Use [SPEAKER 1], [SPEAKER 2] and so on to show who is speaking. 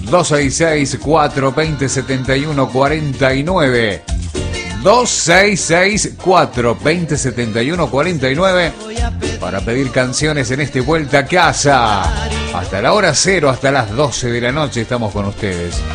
[SPEAKER 1] 266-420-7149. 266-420-7149 para pedir canciones en este Vuelta a Casa. Hasta la hora cero, hasta las 12 de la noche estamos con ustedes.